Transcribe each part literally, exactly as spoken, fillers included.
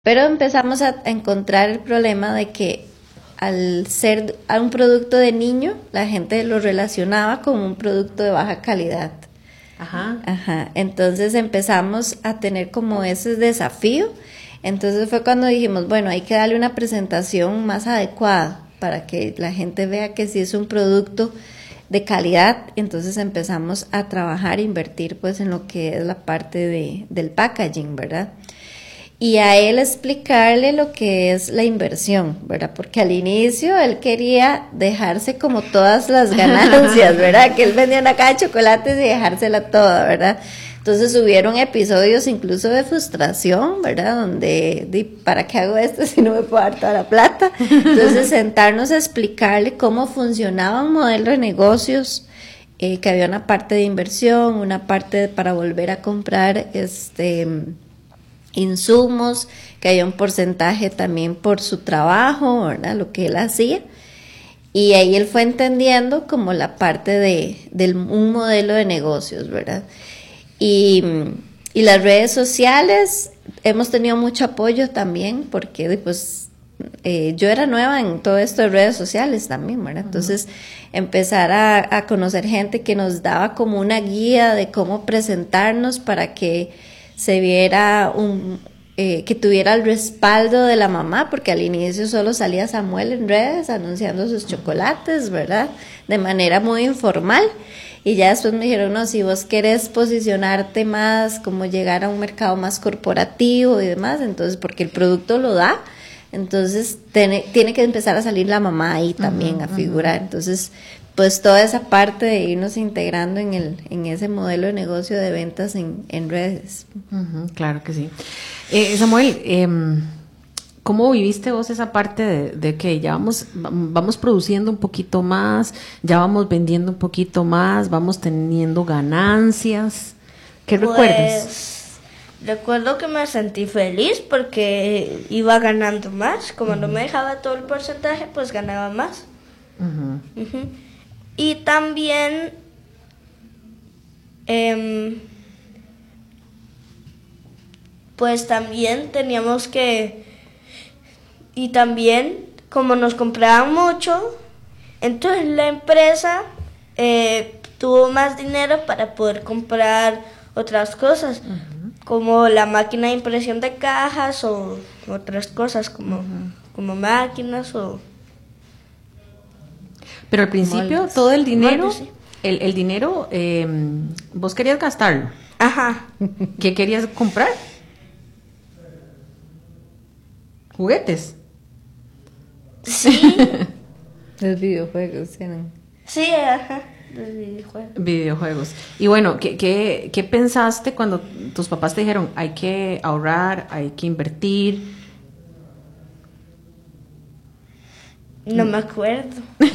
Pero empezamos a encontrar el problema de que al ser un producto de niño, la gente lo relacionaba con un producto de baja calidad. Ajá. Ajá. Entonces empezamos a tener como ese desafío. Entonces fue cuando dijimos, bueno, hay que darle una presentación más adecuada para que la gente vea que sí es un producto de calidad. Entonces empezamos a trabajar, invertir pues en lo que es la parte de, del packaging, ¿verdad? Y a él explicarle lo que es la inversión, ¿verdad? Porque al inicio él quería dejarse como todas las ganancias, ¿verdad? Que él vendía una caja de chocolates y dejársela toda, ¿verdad? Entonces hubieron episodios incluso de frustración, ¿verdad? Donde, di, ¿para qué hago esto si no me puedo dar toda la plata? Entonces sentarnos a explicarle cómo funcionaba un modelo de negocios, eh, que había una parte de inversión, una parte para volver a comprar este insumos, que había un porcentaje también por su trabajo, ¿verdad? Lo que él hacía. Y ahí él fue entendiendo como la parte de, de un modelo de negocios, ¿verdad? Y, y las redes sociales, hemos tenido mucho apoyo también, porque pues eh, yo era nueva en todo esto de redes sociales también, ¿verdad? Entonces, uh-huh. empezar a, a conocer gente que nos daba como una guía de cómo presentarnos para que se viera un, eh, que tuviera el respaldo de la mamá, porque al inicio solo salía Samuel en redes anunciando sus chocolates, ¿verdad? De manera muy informal. Y ya después me dijeron, no, si vos querés posicionarte más, como llegar a un mercado más corporativo y demás, entonces, porque el producto lo da, entonces tiene, tiene que empezar a salir la mamá ahí también uh-huh, a figurar. Uh-huh. Entonces, pues toda esa parte de irnos integrando en el en ese modelo de negocio de ventas en, en redes. Uh-huh, claro que sí. Eh, Samuel, eh, ¿cómo viviste vos esa parte de, de que ya vamos, vamos produciendo un poquito más, ya vamos vendiendo un poquito más, vamos teniendo ganancias? ¿Qué pues, recuerdas? Recuerdo que me sentí feliz porque iba ganando más. Como uh-huh. no me dejaba todo el porcentaje, pues ganaba más. Uh-huh. Uh-huh. Y también eh, pues también teníamos que, y también como nos compraban mucho, entonces la empresa eh, tuvo más dinero para poder comprar otras cosas, uh-huh. como la máquina de impresión de cajas o otras cosas como, uh-huh. como máquinas o... Pero al principio moldes. Todo el dinero, moldes, sí. el, el dinero, eh, vos querías gastarlo. Ajá. ¿Qué querías comprar? ¿Juguetes? Sí. Los videojuegos tienen. Sí, ajá. Los videojuegos. Videojuegos. Y bueno, ¿qué, qué, qué pensaste cuando tus papás te dijeron hay que ahorrar, hay que invertir? No me acuerdo.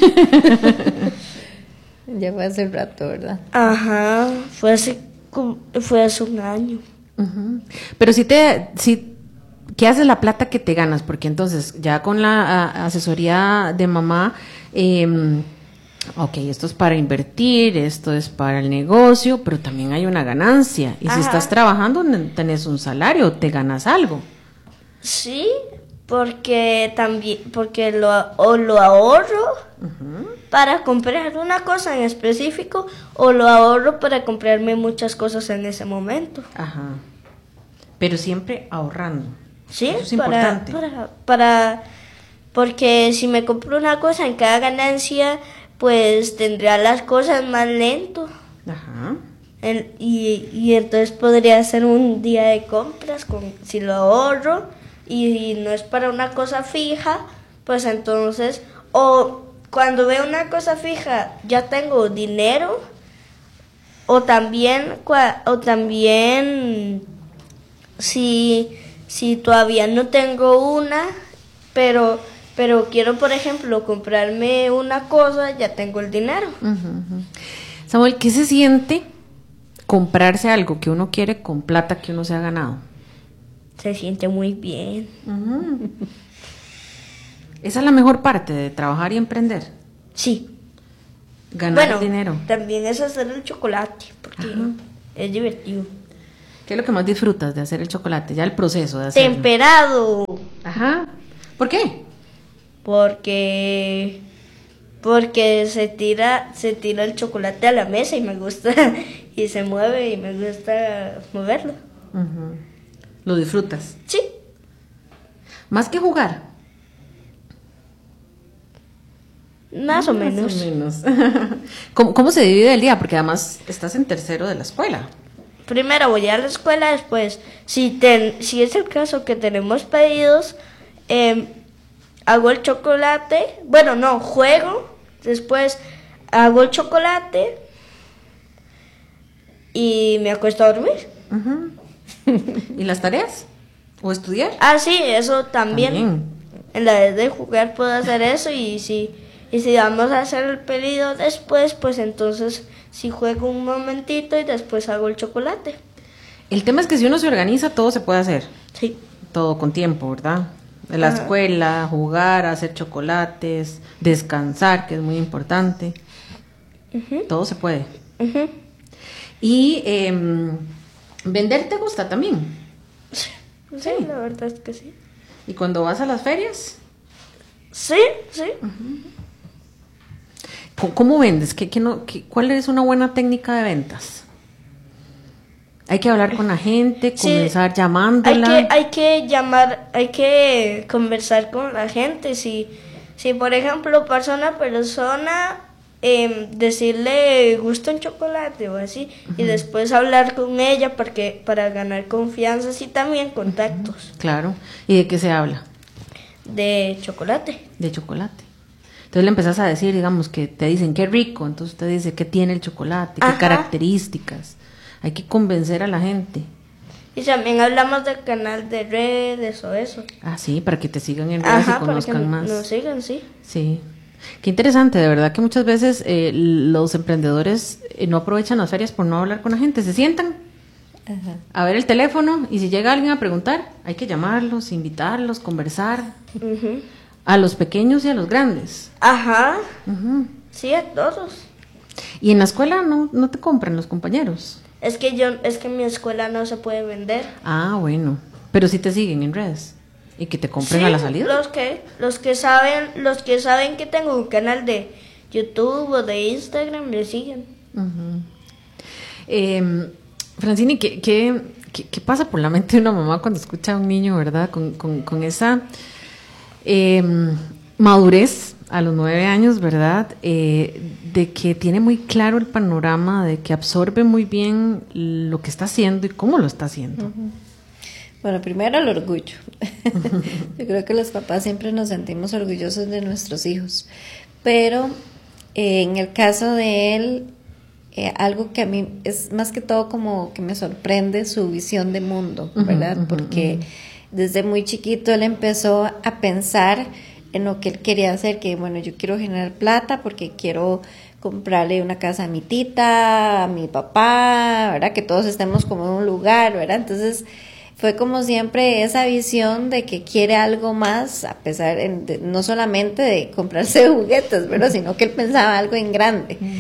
Ya fue hace rato, ¿verdad? Ajá, fue hace, fue hace un año. Uh-huh. Pero si te, si, ¿qué haces la plata que te ganas? Porque entonces ya con la a, asesoría de mamá, eh, ok, esto es para invertir, esto es para el negocio, pero también hay una ganancia. Y Ajá. si estás trabajando, tenés un salario, te ganas algo. Sí. Porque también, porque lo, o lo ahorro uh-huh. para comprar una cosa en específico, o lo ahorro para comprarme muchas cosas en ese momento. Ajá. Pero siempre ahorrando. Sí, eso es para, importante. Para, para, porque si me compro una cosa en cada ganancia, pues tendría las cosas más lento. Ajá. El, y, y entonces podría hacer un día de compras con, si lo ahorro. Y no es para una cosa fija, pues entonces, o cuando veo una cosa fija, ya tengo dinero, o también, o también, si, si todavía no tengo una, pero, pero quiero, por ejemplo, comprarme una cosa, ya tengo el dinero. Uh-huh, uh-huh. Samuel, ¿qué se siente comprarse algo que uno quiere con plata que uno se ha ganado? Se siente muy bien. Uh-huh. Esa es la mejor parte de trabajar y emprender. Sí. Ganar bueno, dinero. También es hacer el chocolate, porque Ajá. es divertido. ¿Qué es lo que más disfrutas de hacer el chocolate? Ya el proceso de hacerlo. Temperado. Ajá. ¿Por qué? Porque porque se tira se tira el chocolate a la mesa y me gusta y se mueve y me gusta moverlo. Uh-huh. ¿Lo disfrutas? Sí. Más que jugar. Más o menos. Más o menos. ¿Cómo, ¿Cómo se divide el día? Porque además estás en tercero de la escuela. Primero voy a la escuela, después, si ten, si es el caso que tenemos pedidos, eh, hago el chocolate, bueno, no, juego, después hago el chocolate y me acuesto a dormir. Uh-huh. ¿Y las tareas? ¿O estudiar? Ah, sí, eso también. También. En la vez de jugar puedo hacer eso y si, y si vamos a hacer el pedido después, pues entonces si juego un momentito y después hago el chocolate. El tema es que si uno se organiza, todo se puede hacer. Sí. Todo con tiempo, ¿verdad? En la Ajá. escuela, jugar, hacer chocolates, descansar, que es muy importante. Uh-huh. Todo se puede. Uh-huh. Y eh, vender te gusta también. Sí, Sí. la verdad es que sí. ¿Y cuando vas a las ferias? Sí, sí. ¿Cómo, cómo vendes? ¿Qué, qué no, qué, ¿Cuál es una buena técnica de ventas? Hay que hablar con la gente, Sí, comenzar Hay llamándola. que, hay que llamar, hay que conversar con la gente. Si, si por ejemplo, persona a persona, eh, decirle gusta un chocolate o así, uh-huh. y después hablar con ella porque, para ganar confianza y también contactos. Uh-huh. Claro. ¿Y de qué se habla? De chocolate. De chocolate. Entonces le empezás a decir, digamos, que te dicen qué rico, entonces usted dice qué tiene el chocolate, qué Ajá. características. Hay que convencer a la gente. Y también hablamos del canal de redes o eso. Ah, sí, para que te sigan en redes Ajá, y conozcan para que más. nos sigan, sí. Sí. Qué interesante, de verdad que muchas veces eh, los emprendedores eh, no aprovechan las ferias por no hablar con la gente. Se sientan Ajá. a ver el teléfono y si llega alguien a preguntar, hay que llamarlos, invitarlos, conversar. Uh-huh. A los pequeños y a los grandes. Ajá. Uh-huh. Sí, a todos. Y en la escuela no, no te compran los compañeros. Es que yo, es que en mi escuela no se puede vender. Ah, bueno. Pero sí te siguen en redes. Y que te compren Sí, a la salida. Los que, los que saben, los que saben que tengo un canal de YouTube o de Instagram me siguen. Uh-huh. eh, Francini, ¿qué, qué, qué, ¿qué pasa por la mente de una mamá cuando escucha a un niño, verdad? Con, con, con esa eh, madurez a los nueve años, ¿verdad? Eh, de que tiene muy claro el panorama, de que absorbe muy bien lo que está haciendo y cómo lo está haciendo. Uh-huh. Bueno, primero el orgullo. Uh-huh. Yo creo que los papás siempre nos sentimos orgullosos de nuestros hijos, pero eh, en el caso de él, eh, algo que a mí es más que todo como que me sorprende su visión de mundo, ¿verdad? Uh-huh, uh-huh, Porque uh-huh. desde muy chiquito él empezó a pensar en lo que él quería hacer, que bueno, yo quiero generar plata porque quiero comprarle una casa a mi tita, a mi papá, ¿verdad? Que todos estemos como en un lugar, ¿verdad? Entonces fue como siempre esa visión de que quiere algo más, a pesar de, no solamente de comprarse juguetes, ¿verdad? Sino que él pensaba algo en grande. Mm.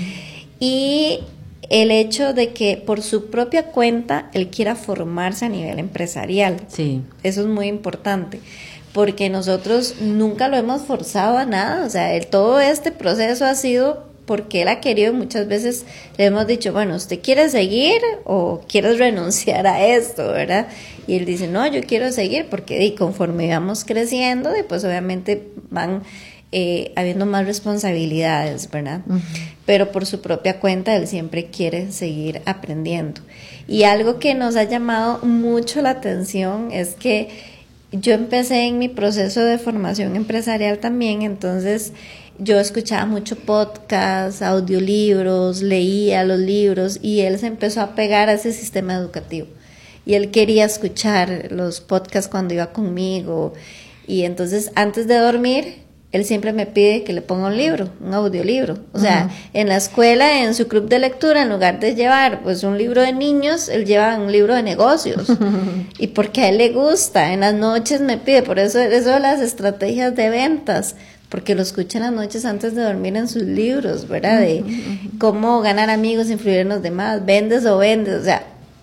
Y el hecho de que por su propia cuenta él quiera formarse a nivel empresarial. Sí. Eso es muy importante, porque nosotros nunca lo hemos forzado a nada, o sea, el, todo este proceso ha sido porque él ha querido, muchas veces le hemos dicho, bueno, ¿usted quiere seguir o quieres renunciar a esto, verdad? Y él dice, no, yo quiero seguir, porque y conforme vamos creciendo, pues obviamente van eh, habiendo más responsabilidades, ¿verdad? Uh-huh. Pero por su propia cuenta él siempre quiere seguir aprendiendo. Y algo que nos ha llamado mucho la atención es que yo empecé en mi proceso de formación empresarial también, entonces yo escuchaba mucho podcast, audiolibros, leía los libros y él se empezó a pegar a ese sistema educativo. Y él quería escuchar los podcasts cuando iba conmigo. Y entonces antes de dormir, él siempre me pide que le ponga un libro, un audiolibro. O sea, uh-huh. en la escuela, en su club de lectura, en lugar de llevar pues un libro de niños, él lleva un libro de negocios. Uh-huh. Y porque a él le gusta, en las noches me pide, por eso, eso de las estrategias de ventas, porque lo escucha en las noches antes de dormir en sus libros, ¿verdad? De uh-huh. cómo ganar amigos, influir en los demás, vendes o vendes, o sea,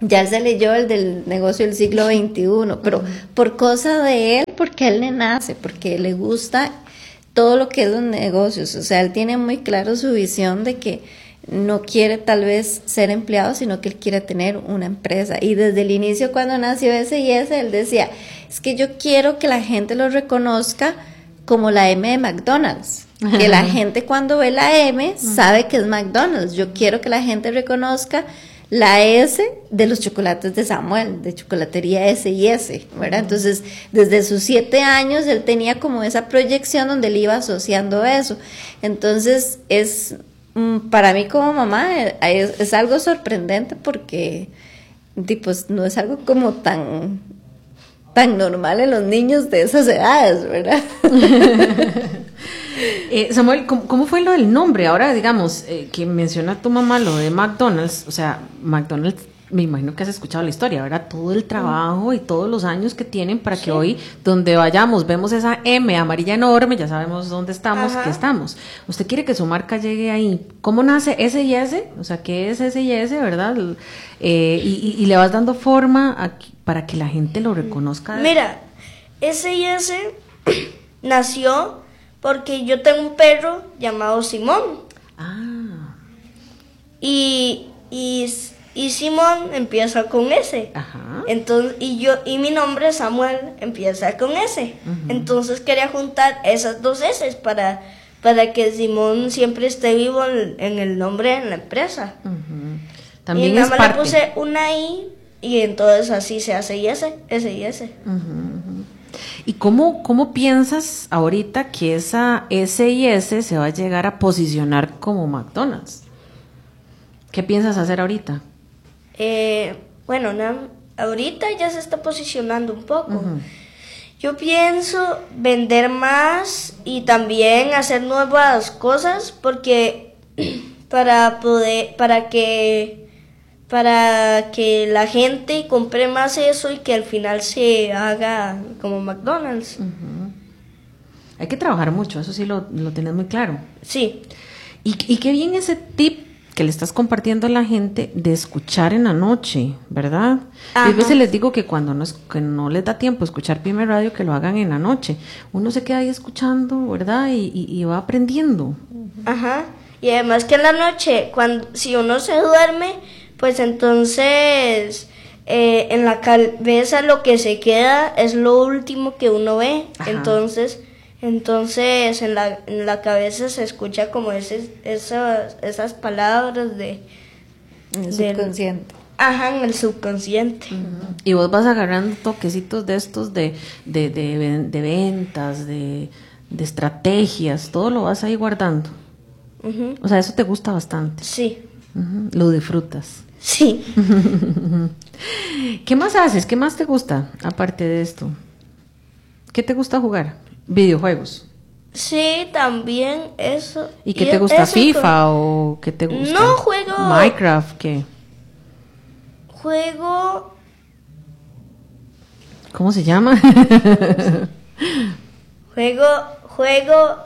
Ya él se leyó el del negocio del siglo veintiuno, pero por cosa de él, porque a él le nace, porque le gusta todo lo que es los negocios. O sea, él tiene muy claro su visión de que no quiere tal vez ser empleado, sino que él quiere tener una empresa. Y desde el inicio, cuando nació S y S, él decía, es que yo quiero que la gente lo reconozca como la M de McDonald's. Que la gente cuando ve la M sabe que es McDonald's. Yo quiero que la gente reconozca la S de los chocolates de Samuel, de chocolatería S y S, ¿verdad? Entonces, desde sus siete años, él tenía como esa proyección donde él iba asociando eso. Entonces, es, para mí como mamá, es, es algo sorprendente porque, pues, no es algo como tan, tan normal en los niños de esas edades, ¿verdad? Eh, Samuel, ¿cómo, ¿cómo fue lo del nombre? Ahora, digamos, eh, que menciona tu mamá lo de McDonald's, o sea, McDonald's, me imagino que has escuchado la historia, ¿verdad? Todo el trabajo y todos los años que tienen para que sí. Hoy, donde vayamos, vemos esa M amarilla enorme, ya sabemos dónde estamos, Ajá. que estamos. Usted quiere que su marca llegue ahí. ¿Cómo nace S y S? O sea, ¿qué es S y S, verdad? Eh, y, y, y le vas dando forma a, para que la gente lo reconozca. Mira, S y S nació porque yo tengo un perro llamado Simón. Ah. Y, y, y Simón empieza con S. Ajá. Entonces, y yo, y mi nombre Samuel empieza con S. Uh-huh. Entonces quería juntar esas dos S para, para que Simón siempre esté vivo en, en el nombre de la empresa. Uh-huh. También y es nada más parte. le puse una I y entonces así se hace y S, S y S. Uh-huh. ¿Y cómo, cómo piensas ahorita que esa S y S se va a llegar a posicionar como McDonald's? ¿Qué piensas hacer ahorita? Eh, bueno, na, ahorita ya se está posicionando un poco. Uh-huh. Yo pienso vender más y también hacer nuevas cosas porque para poder, para que para que la gente compre más eso y que al final se haga como McDonald's. Uh-huh. Hay que trabajar mucho, eso sí lo, lo tienes muy claro. Sí. Y, y qué bien ese tip que le estás compartiendo a la gente de escuchar en la noche, ¿verdad? Ajá. Y a veces les digo que cuando no, es, que no les da tiempo escuchar Pyme Radio, que lo hagan en la noche. Uno se queda ahí escuchando, ¿verdad? Y, y, y va aprendiendo. Ajá. Y además que en la noche, cuando si uno se duerme, pues entonces eh, en la cabeza lo que se queda es lo último que uno ve. Ajá. Entonces, entonces en la, en la cabeza se escucha como ese, esas, esas palabras de... En el subconsciente. Del, ajá, en el subconsciente. Uh-huh. Y vos vas agarrando toquecitos de estos de, de, de, de ventas, de, de estrategias, todo lo vas ahí guardando. Uh-huh. O sea, eso te gusta bastante. Sí. Uh-huh. Lo disfrutas. Sí. ¿Qué más haces? ¿Qué más te gusta aparte de esto? ¿Qué te gusta jugar? ¿Videojuegos? Sí, también eso. ¿Y qué te gusta? Eso ¿FIFA con... o qué te gusta? No, juego... ¿Minecraft? ¿Qué? Juego... ¿Cómo se llama? juego... Juego...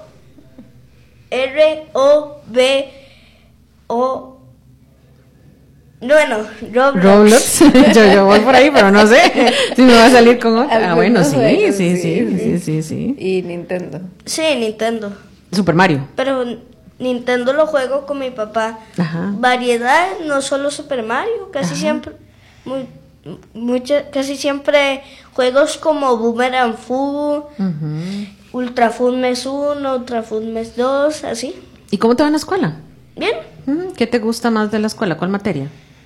R O B O Bueno, Roblox. Roblox. yo, yo voy por ahí, pero no sé si me va a salir con otra. Ah, bueno, sí, juegos, sí, sí, sí, sí, sí, sí, sí. Y Nintendo. Sí, Nintendo. Super Mario. Pero Nintendo lo juego con mi papá. Ajá. Variedad, no solo Super Mario, casi Ajá. siempre, muy, mucho, casi siempre juegos como Boomerang Fu, uh-huh. Ultra Food Mes uno, Ultra Food Mes dos, así. ¿Y cómo te va en la escuela? Bien. ¿Qué te gusta más de la escuela? ¿Cuál materia?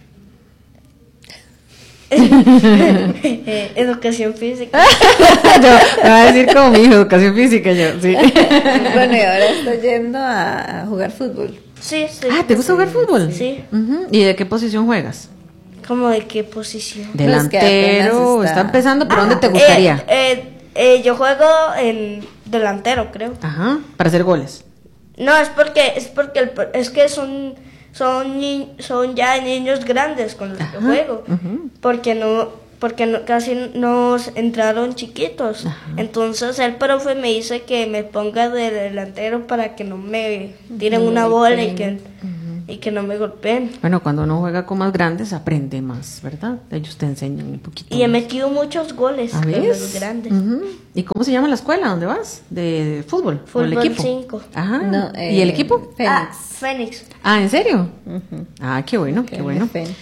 eh, educación física. Yo, me va a decir como mi hijo, educación física, yo, sí. Bueno, y ahora estoy yendo a, a jugar fútbol. Sí, sí. Ah, ¿te gusta jugar fútbol? Sí. Uh-huh. ¿Y de qué posición juegas? ¿Cómo de qué posición? Delantero, pues está... está empezando, ¿pero ah, dónde te gustaría? Eh, eh, eh, yo juego en delantero, creo. Ajá, para hacer goles. No, es porque es porque el, es que son son ni, son ya niños grandes con los Ajá, que juego, uh-huh. porque no porque no, casi nos entraron chiquitos. Ajá. Entonces el profe me dice que me ponga de delantero para que no me tiren no una bola y que uh-huh. y que no me golpeen. Bueno, cuando uno juega con más grandes aprende más, ¿verdad? Ellos te enseñan un poquito. Y he metido muchos goles ¿Ah, con ves? los grandes. Uh-huh. ¿Y cómo se llama la escuela? ¿Dónde vas? ¿De fútbol? ¿O el Fútbol equipo? cinco. Ajá. No, ¿Y el eh, equipo? Fénix. Ah, Fénix. Ah, ¿en serio? Ujú. Ah, qué bueno, qué Que bueno. Fénix.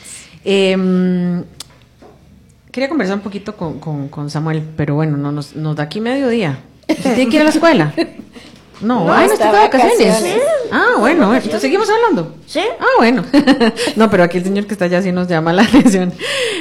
Eh, quería conversar un poquito con, con, con Samuel, pero bueno, no nos, nos da aquí mediodía. ¿Usted tiene que ir a la escuela? No, No, ay, no está está de vacaciones. vacaciones. Ah, bueno, bueno, entonces seguimos hablando. ¿Sí? Ah, bueno. No, pero aquí el señor que está allá sí nos llama la atención.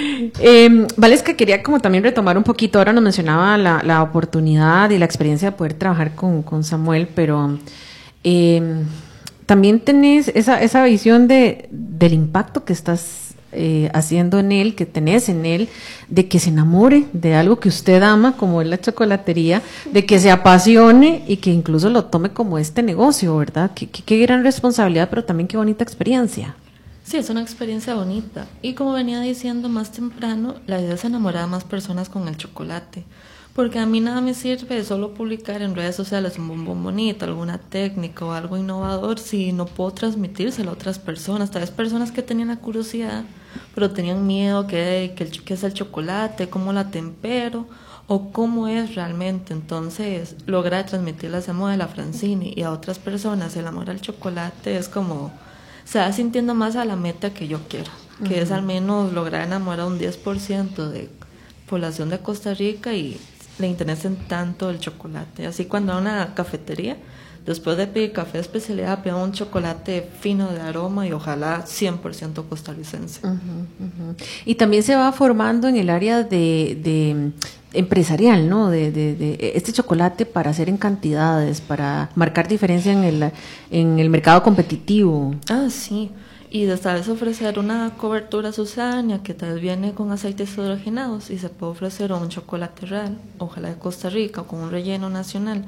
Eh, Valesca, quería como también retomar un poquito, ahora nos mencionaba la, la oportunidad y la experiencia de poder trabajar con, con Samuel, pero eh, también tenés esa, esa visión de, del impacto que estás eh, haciendo en él, que tenés en él, de que se enamore de algo que usted ama, como es la chocolatería, de que se apasione y que incluso lo tome como este negocio, ¿verdad? Qué, qué, qué gran responsabilidad, pero también qué bonita experiencia. Sí, es una experiencia bonita. Y como venía diciendo más temprano, la idea es enamorar a más personas con el chocolate. Porque a mí nada me sirve solo publicar en redes sociales un bombón bonito, alguna técnica o algo innovador si no puedo transmitírselo a otras personas. Tal vez personas que tenían la curiosidad, pero tenían miedo que, que, el, que es el chocolate, cómo la tempero o cómo es realmente. Entonces, lograr transmitirle ese amor de la Francini y a otras personas el amor al chocolate es como... se va sintiendo más a la meta que yo quiero, que uh-huh. es al menos lograr enamorar a un diez por ciento de población de Costa Rica y le interesen tanto el chocolate. Así cuando a una cafetería, después de pedir café de especialidad, pido un chocolate fino de aroma y ojalá cien por ciento costarricense. Uh-huh, uh-huh. Y también se va formando en el área de... de empresarial, ¿no? De, de, de este chocolate para hacer en cantidades, para marcar diferencia en el, en el mercado competitivo. Ah, sí. Y tal vez ofrecer una cobertura sucedánea que tal vez viene con aceites hidrogenados y se puede ofrecer un chocolate real, ojalá de Costa Rica, con un relleno nacional.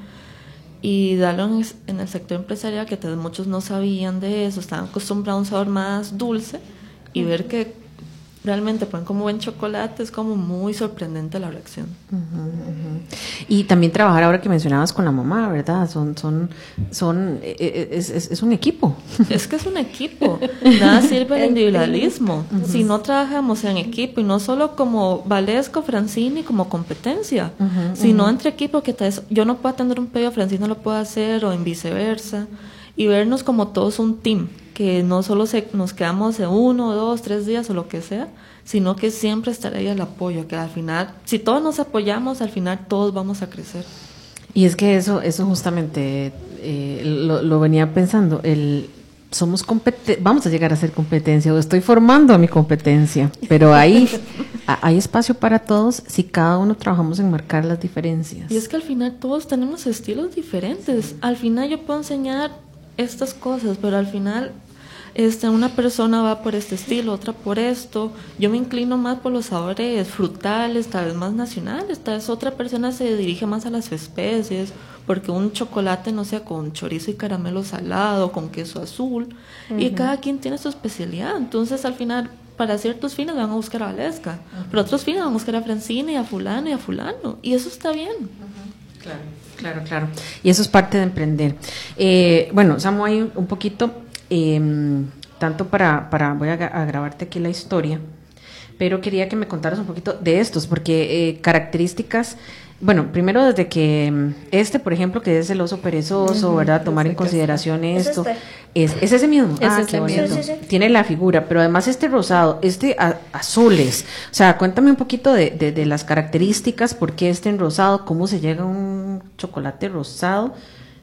Y darlo en, en el sector empresarial, que tal vez muchos no sabían de eso, estaban acostumbrados a un sabor más dulce y uh-huh. ver que realmente ponen como buen chocolate, es como muy sorprendente la reacción. Uh-huh, uh-huh. Y también trabajar ahora que mencionabas con la mamá, ¿verdad? Son, son, son, es, es, es un equipo. Es que es un equipo. Nada sirve el individualismo. Uh-huh. Si no trabajamos en equipo y no solo como Valesca, Francini, como competencia, uh-huh, sino uh-huh. entre equipo que tal vez yo no puedo atender un pedido, Francini no lo puede hacer o en viceversa. Y vernos como todos un team, que no solo se, nos quedamos en uno, dos, tres días o lo que sea, sino que siempre estar ahí el apoyo, que al final, si todos nos apoyamos, al final todos vamos a crecer. Y es que eso, eso justamente eh, lo, lo venía pensando, el somos competen- vamos a llegar a ser competencia, o estoy formando a mi competencia, pero ahí hay espacio para todos si cada uno trabajamos en marcar las diferencias. Y es que al final todos tenemos estilos diferentes, al final yo puedo enseñar estas cosas, pero al final este, una persona va por este estilo, otra por esto, yo me inclino más por los sabores frutales, tal vez más nacionales, tal vez otra persona se dirige más a las especies, porque un chocolate, no sé, con chorizo y caramelo salado, con queso azul, uh-huh. y cada quien tiene su especialidad, entonces al final para ciertos fines van a buscar a Valesca, uh-huh. pero otros fines van a buscar a Francina y a fulano y a fulano, y eso está bien. Uh-huh. Claro. Claro, claro. Y eso es parte de emprender. Eh, bueno, Samu, hay un poquito, eh, tanto para, para, voy a, a grabarte aquí la historia, pero quería que me contaras un poquito de estos, porque eh, características, bueno, primero desde que este, por ejemplo, que es el oso perezoso, uh-huh, ¿verdad? Tomar en consideración esto. ¿Es, este? es, ¿Es ese mismo? Es ah, ese qué bonito. mismo. Sí, sí, sí. Tiene la figura, pero además este rosado, este a, azules. O sea, cuéntame un poquito de, de, de las características, por qué este en rosado, cómo se llega a un chocolate rosado.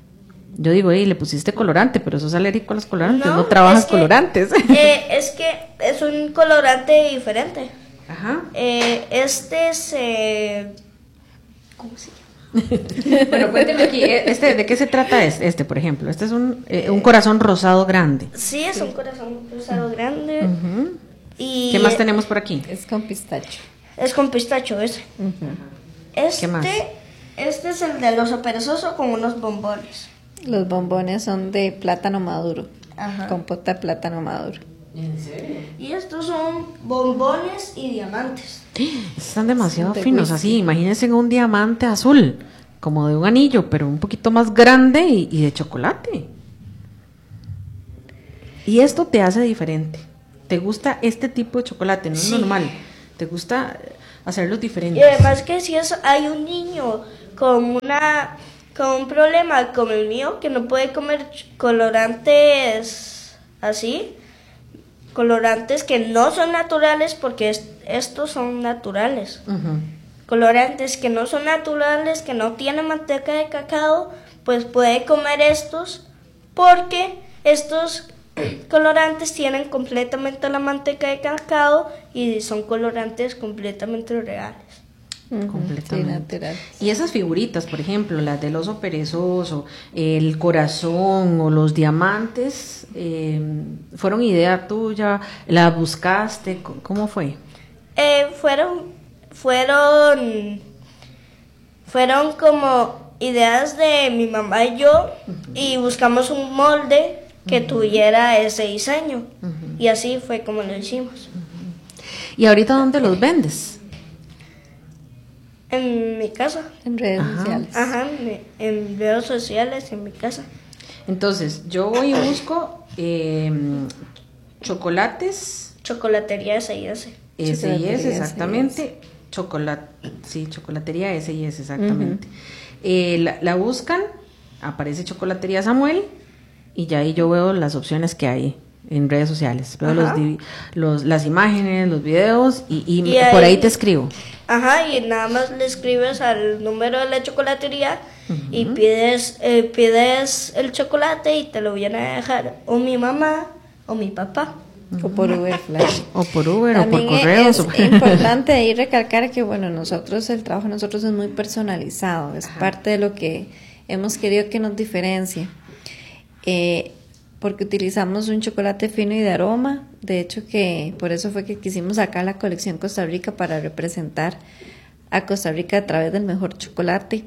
Yo digo, hey, le pusiste colorante, pero sos alérgico a los colorantes, no, no trabajas es que, colorantes. Eh, es que es un colorante diferente. Ajá. Eh, este es... Eh, ¿cómo se llama? Bueno, cuénteme aquí, este, ¿de qué se trata este, este por ejemplo? Este es un, eh, un corazón rosado grande. Sí, es un corazón rosado uh-huh. grande. Uh-huh. Y ¿qué más tenemos por aquí? Es con pistacho. Es con pistacho ese. Uh-huh. Este, ¿Qué más? Este es el del oso perezoso con unos bombones. Los bombones son de plátano maduro. Ajá. Compota de plátano maduro. ¿En serio? Y estos son bombones y diamantes. Están demasiado De finos, whisky. así, imagínense un diamante azul, como de un anillo, pero un poquito más grande y, y de chocolate. Y esto te hace diferente. ¿Te gusta este tipo de chocolate? No es Sí. normal. ¿Te gusta hacerlos diferentes? Y además que si es, hay un niño con una con un problema como el mío que no puede comer ch- colorantes así, colorantes que no son naturales porque es- estos son naturales. Ujú. Colorantes que no son naturales, que no tienen manteca de cacao, pues puede comer estos porque estos colorantes tienen completamente la manteca de cacao y son colorantes completamente reales. Ujú, Completamente. sí, natural. Y esas figuritas, por ejemplo, las del oso perezoso, el corazón o los diamantes, eh, ¿fueron idea tuya? ¿La buscaste? C- ¿Cómo fue? Eh, fueron, fueron, fueron como ideas de mi mamá y yo y buscamos un molde que tuviera ese diseño y así fue como lo hicimos. ¿Y ahorita dónde los vendes? En mi casa, En redes Ajá. sociales. ajá, en, en redes sociales, en mi casa. Entonces, yo voy y busco eh, chocolates, Chocolatería S I S. S y Chocolatería S, S y S. exactamente. Chocolate, sí, chocolatería S y S, exactamente. Eh, la, la buscan, aparece Chocolatería Samuel y ya ahí yo veo las opciones que hay en redes sociales. Veo los, Ajá. di- los, las imágenes, los videos y, y Y por ahí- ahí te escribo. Ajá, y nada más le escribes al número de la chocolatería y pides, eh, pides el chocolate y te lo viene a dejar o mi mamá o mi papá. O por Uber Flash. O por Uber o por También correos. es o- importante ahí recalcar que, bueno, nosotros, el trabajo de nosotros es muy personalizado, es parte de lo que hemos querido que nos diferencie. Eh, porque utilizamos un chocolate fino y de aroma, de hecho que por eso fue que quisimos sacar la colección Costa Rica para representar a Costa Rica a través del mejor chocolate.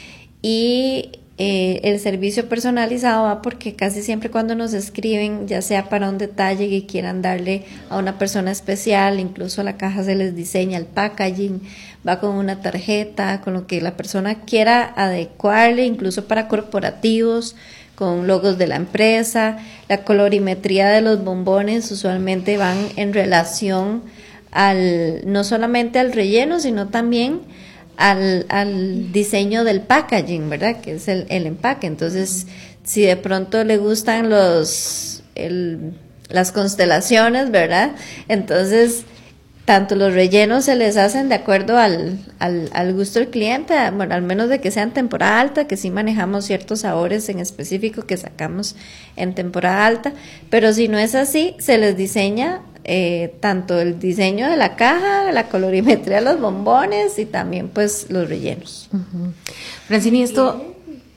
Y eh, el servicio personalizado va porque casi siempre cuando nos escriben, ya sea para un detalle que quieran darle a una persona especial, incluso la caja se les diseña el packaging, va con una tarjeta, con lo que la persona quiera adecuarle, incluso para corporativos, con logos de la empresa. La colorimetría de los bombones usualmente van en relación al, no solamente al relleno, sino también al, al diseño del packaging, ¿verdad? Que es el, el empaque. Entonces, si de pronto le gustan los, el, las constelaciones, ¿verdad? Entonces, tanto los rellenos se les hacen de acuerdo al, al, al gusto del cliente, bueno, al menos de que sean temporada alta, que sí manejamos ciertos sabores en específico que sacamos en temporada alta, pero si no es así, se les diseña eh, tanto el diseño de la caja, la colorimetría de los bombones y también pues los rellenos. Ujú. Francini, esto...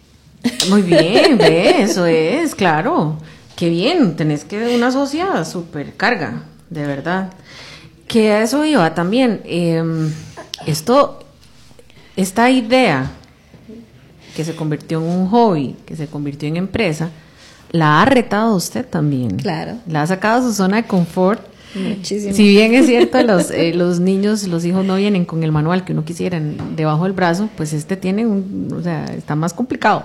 Muy bien, ve, eso es, claro. Qué bien, tenés que una socia super carga, de verdad. Que a eso iba también. eh, esto, esta idea que se convirtió en un hobby, que se convirtió en empresa, la ha retado usted también. Claro. La ha sacado de su zona de confort. Muchísimo. Si bien es cierto, los, eh, los niños, los hijos no vienen con el manual que uno quisiera en- debajo del brazo, pues este tiene un, o sea, está más complicado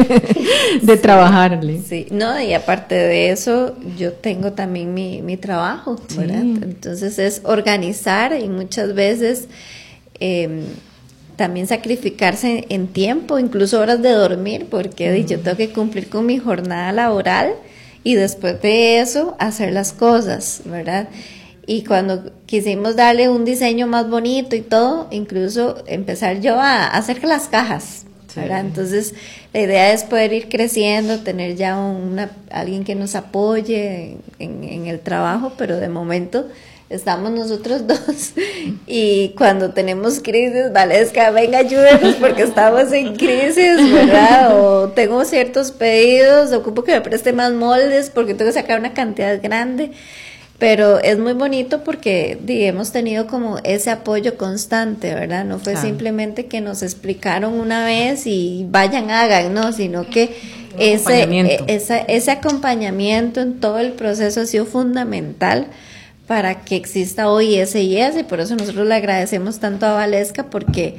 de trabajarle. Sí, no, y aparte de eso, yo tengo también mi, mi trabajo, ¿verdad? Sí. Entonces es organizar y muchas veces eh, también sacrificarse en, en tiempo, incluso horas de dormir, porque he dicho, tengo que cumplir con mi jornada laboral y después de eso hacer las cosas, ¿verdad? Y cuando quisimos darle un diseño más bonito y todo, incluso empezar yo a hacer las cajas, ¿verdad? Sí. Entonces, la idea es poder ir creciendo, tener ya una, alguien que nos apoye en, en el trabajo, pero de momento estamos nosotros dos y cuando tenemos crisis, Valesca, venga, ayúdenos porque estamos en crisis, ¿verdad? O tengo ciertos pedidos, ocupo que me preste más moldes porque tengo que sacar una cantidad grande. Pero es muy bonito porque di, hemos tenido como ese apoyo constante, ¿verdad? No fue Claro. simplemente que nos explicaron una vez y vayan, hagan, no, sino que Un ese, acompañamiento. e- esa- ese acompañamiento en todo el proceso ha sido fundamental para que exista hoy ese y ese, y por eso nosotros le agradecemos tanto a Valesca porque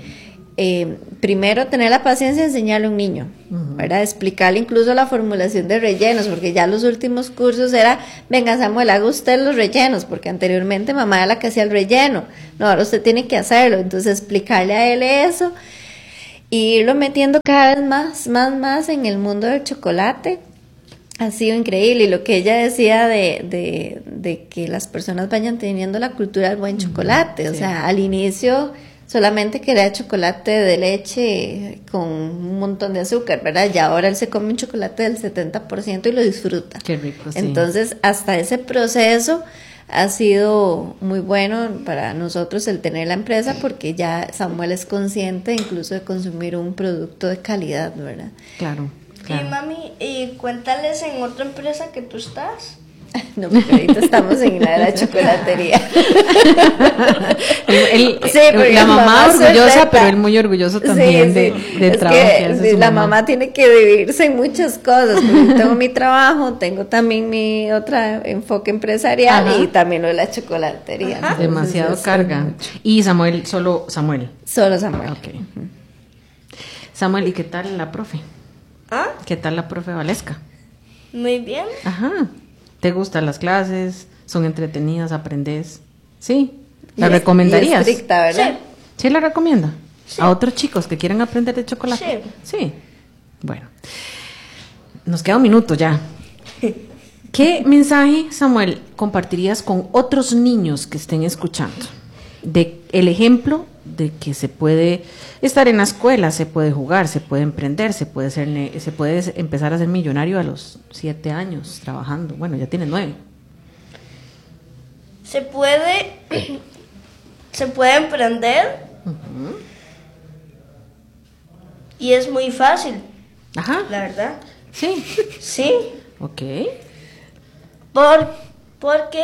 eh, primero tener la paciencia de enseñarle a un niño, uh-huh. ¿verdad? Explicarle incluso la formulación de rellenos, porque ya los últimos cursos era, venga Samuel, haga usted los rellenos, porque anteriormente mamá era la que hacía el relleno, no, ahora usted tiene que hacerlo, entonces explicarle a él eso, y irlo metiendo cada vez más, más, más en el mundo del chocolate. Ha sido increíble, y lo que ella decía de, de, de que las personas vayan teniendo la cultura del buen chocolate, uh-huh. o sí. sea, al inicio solamente quería chocolate de leche con un montón de azúcar, ¿verdad? Y ahora él se come un chocolate del setenta por ciento y lo disfruta. Qué rico, sí. Entonces, hasta ese proceso ha sido muy bueno para nosotros el tener la empresa, porque ya Samuel es consciente incluso de consumir un producto de calidad, ¿verdad? Claro, claro. Y mami, y cuéntales en otra empresa que tú estás. No, porque ahorita estamos en la de la chocolatería. el, el, sí, la mamá, mamá orgullosa, pero él muy orgulloso también sí, sí. de, de trabajo que, que hace sí, su la mamá. mamá tiene que dividirse en muchas cosas. Porque tengo mi trabajo, tengo también mi otro enfoque empresarial. Ajá. Y también lo de la chocolatería. Ajá. Demasiado entonces, carga. Y Samuel, solo Samuel. Solo Samuel. Okay. Uh-huh. Samuel, ¿y qué tal la profe? ¿Ah? ¿Qué tal la profe Valesca? Muy bien. Ajá. ¿Te gustan las clases? ¿Son entretenidas? ¿Aprendes? ¿Sí? ¿La y recomendarías? Es estricta, ¿verdad? Sí. ¿Sí la recomienda? Sí. ¿A otros chicos que quieren aprender de chocolate? Sí. Sí. Bueno. Nos queda un minuto ya. ¿Qué mensaje, Samuel, compartirías con otros niños que estén escuchando? De el ejemplo de que se puede estar en la escuela, se puede jugar, se puede emprender, se puede ser, se puede empezar a ser millonario a los siete años trabajando. Bueno, ya tiene nueve. Se puede, se puede emprender uh-huh. y es muy fácil. Ajá. La verdad. Sí. Sí. Ok. Por, porque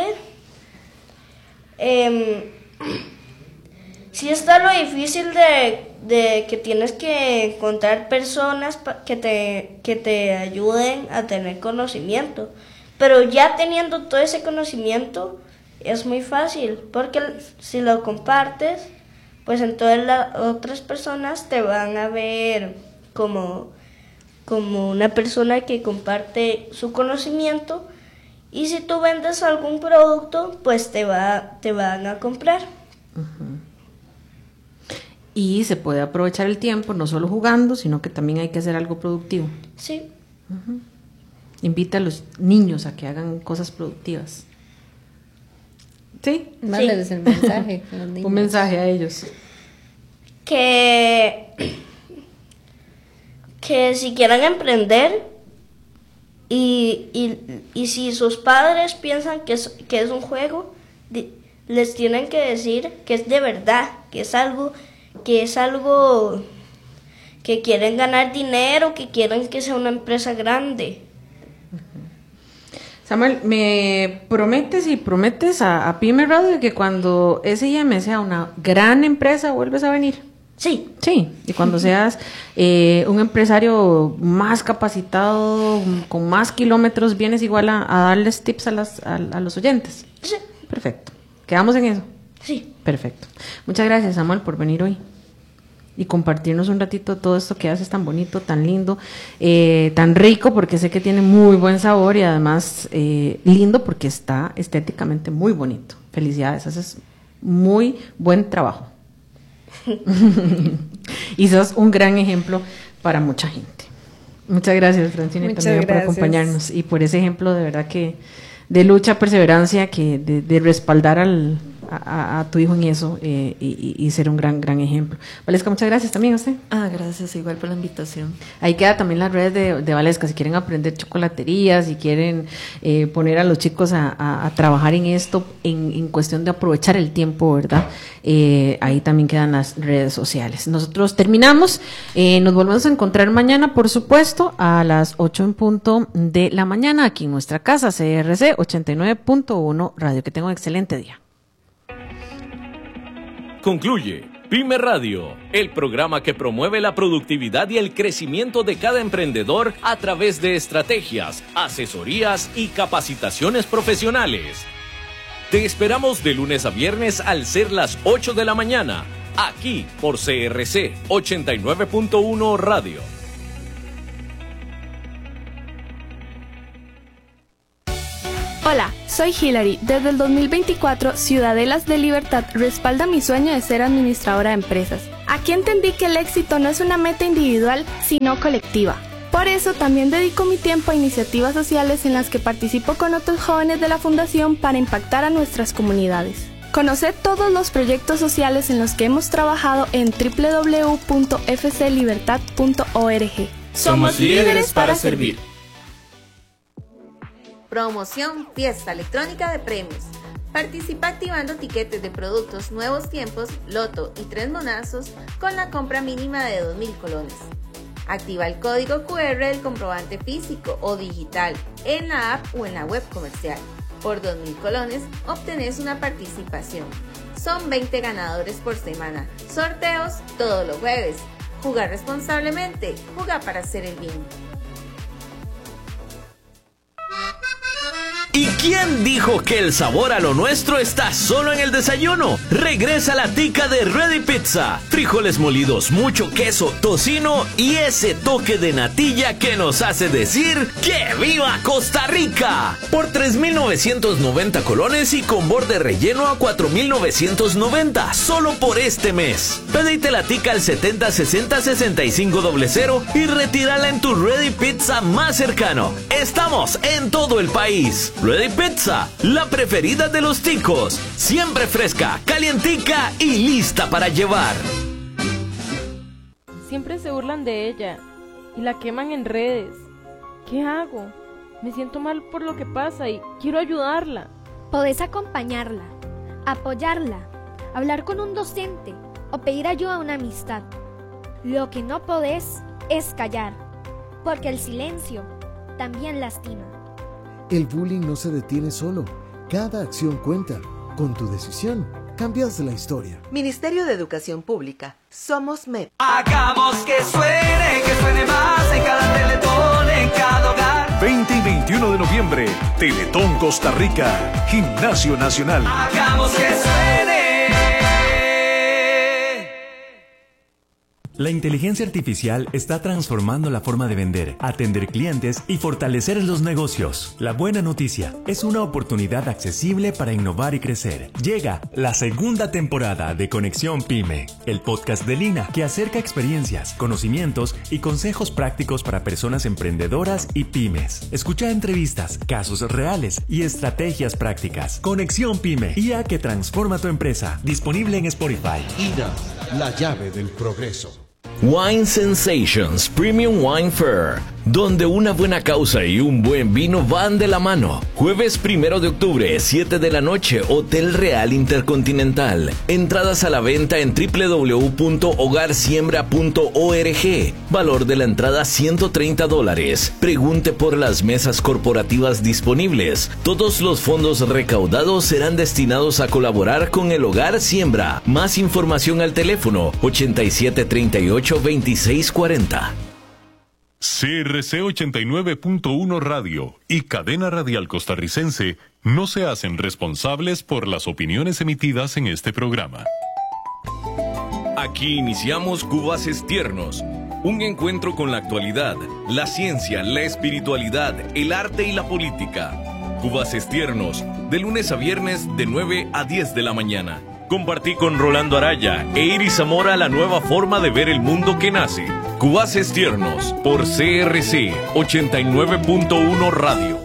eh, sí está lo difícil de, de que tienes que encontrar personas pa, que, te, que te ayuden a tener conocimiento, pero ya teniendo todo ese conocimiento es muy fácil, porque si lo compartes, pues entonces las otras personas te van a ver como, como una persona que comparte su conocimiento, y si tú vendes algún producto, pues te, va, te van a comprar. Uh-huh. Y se puede aprovechar el tiempo, no solo jugando, sino que también hay que hacer algo productivo. Sí. Uh-huh. Invita a los niños a que hagan cosas productivas. ¿Sí? Mándales sí. el mensaje. A los niños. Un mensaje a ellos. Que, que si quieren emprender y, y, y si sus padres piensan que es, que es un juego, di, les tienen que decir que es de verdad, que es algo... que es algo que quieren ganar dinero, que quieren que sea una empresa grande. Samuel, ¿me prometes y prometes a, a Pyme Radio que cuando S I M sea una gran empresa vuelves a venir? Sí. Sí, y cuando seas eh, un empresario más capacitado, con más kilómetros, vienes igual a, a darles tips a, las, a, a los oyentes. Sí. Perfecto. ¿Quedamos en eso? Sí. Perfecto. Muchas gracias, Samuel, por venir hoy y compartirnos un ratito todo esto que haces tan bonito, tan lindo, eh, tan rico, porque sé que tiene muy buen sabor y además eh, lindo porque está estéticamente muy bonito. Felicidades, haces muy buen trabajo. Y sos un gran ejemplo para mucha gente. Muchas gracias, Francine, Muchas también gracias. por acompañarnos y por ese ejemplo de verdad que de lucha, perseverancia, que de, de respaldar al, a, a tu hijo en eso eh, y, y ser un gran gran ejemplo. Valesca, muchas gracias también a usted. Ah, gracias, igual por la invitación. Ahí queda también las redes de, de Valesca, si quieren aprender chocolatería, si quieren eh, poner a los chicos a, a, a trabajar en esto, en, en cuestión de aprovechar el tiempo, ¿verdad? Eh, ahí también quedan las redes sociales. Nosotros terminamos, eh, nos volvemos a encontrar mañana, por supuesto, a las ocho en punto de la mañana, aquí en nuestra casa, C R C ochenta y nueve punto uno Radio. Que tengan un excelente día. Concluye Pyme Radio, el programa que promueve la productividad y el crecimiento de cada emprendedor a través de estrategias, asesorías y capacitaciones profesionales. Te esperamos de lunes a viernes al ser las ocho de la mañana, aquí por C R C ochenta y nueve punto uno Radio. Hola, soy Hilary. Desde el dos mil veinticuatro, Ciudadelas de Libertad respalda mi sueño de ser administradora de empresas. Aquí entendí que el éxito no es una meta individual, sino colectiva. Por eso también dedico mi tiempo a iniciativas sociales en las que participo con otros jóvenes de la Fundación para impactar a nuestras comunidades. Conoce todos los proyectos sociales en los que hemos trabajado en doble u doble u doble u punto f c libertad punto org. Somos líderes para servir. Promoción Fiesta Electrónica de Premios. Participa activando tiquetes de productos Nuevos Tiempos, Loto y Tres Monazos con la compra mínima de dos mil colones. Activa el código cu erre del comprobante físico o digital en la app o en la web comercial. Por dos mil colones obtenés una participación. Son veinte ganadores por semana. Sorteos todos los jueves. Jugar responsablemente. Jugar para hacer el bien. ¿Y quién dijo que el sabor a lo nuestro está solo en el desayuno? Regresa la tica de Ready Pizza. Frijoles molidos, mucho queso, tocino y ese toque de natilla que nos hace decir ¡que viva Costa Rica! Por tres mil novecientos noventa colones y con borde relleno a cuatro mil novecientos noventa, solo por este mes. Pedite la tica al setenta sesenta sesenta y cinco cero y retírala en tu Ready Pizza más cercano. Estamos en todo el país. Ready Pizza, la preferida de los ticos. Siempre fresca, calientica y lista para llevar. Siempre se burlan de ella y la queman en redes. ¿Qué hago? Me siento mal por lo que pasa y quiero ayudarla. Podés acompañarla, apoyarla, hablar con un docente o pedir ayuda a una amistad. Lo que no podés es callar, porque el silencio también lastima. El bullying no se detiene solo. Cada acción cuenta. Con tu decisión, cambias la historia. Ministerio de Educación Pública. Somos M E P. Hagamos que suene, que suene más en cada teletón, en cada hogar. veinte y veintiuno de noviembre, Teletón Costa Rica, Gimnasio Nacional. Hagamos que suene. La inteligencia artificial está transformando la forma de vender, atender clientes y fortalecer los negocios. La buena noticia es una oportunidad accesible para innovar y crecer. Llega la segunda temporada de Conexión Pyme, el podcast de Lina que acerca experiencias, conocimientos y consejos prácticos para personas emprendedoras y pymes. Escucha entrevistas, casos reales y estrategias prácticas. Conexión Pyme, I A que transforma tu empresa. Disponible en Spotify. I N A, la llave del progreso. Wine Sensations Premium Wine Fair, donde una buena causa y un buen vino van de la mano. Jueves primero de octubre, siete de la noche, Hotel Real Intercontinental. Entradas a la venta en doble u doble u doble u punto hogar siembra punto org. Valor de la entrada ciento treinta dólares. Pregunte por las mesas corporativas disponibles. Todos los fondos recaudados serán destinados a colaborar con el Hogar Siembra. Más información al teléfono ochenta y siete treinta y ocho veintiséis cuarenta. C R C ochenta y nueve punto uno Radio y Cadena Radial Costarricense no se hacen responsables por las opiniones emitidas en este programa. Aquí iniciamos Cubaces Tiernos, un encuentro con la actualidad, la ciencia, la espiritualidad, el arte y la política. Cubaces Tiernos, de lunes a viernes de nueve a diez de la mañana. Compartí con Rolando Araya e Iris Zamora la nueva forma de ver el mundo que nace. Cubaces Tiernos por C R C ochenta y nueve punto uno Radio.